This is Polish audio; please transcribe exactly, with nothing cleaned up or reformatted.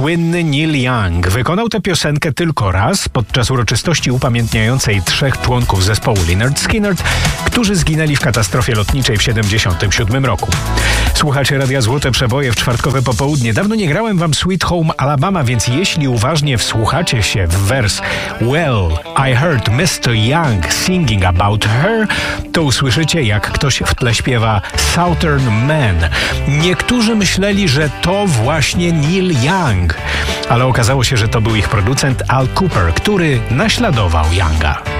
słynny Neil Young wykonał tę piosenkę tylko raz podczas uroczystości upamiętniającej trzech członków zespołu Lynyrd Skynyrd, którzy zginęli w katastrofie lotniczej w siedemdziesiątym siódmym roku. Słuchacie Radia Złote Przeboje w czwartkowe popołudnie. Dawno nie grałem wam Sweet Home Alabama, więc jeśli uważnie wsłuchacie się w wers Well, I heard mister Young singing about her, to usłyszycie, jak ktoś w tle śpiewa Southern Man. Niektórzy myśleli, że to właśnie Neil Young, ale okazało się, że to był ich producent Al Kooper, który naśladował Younga.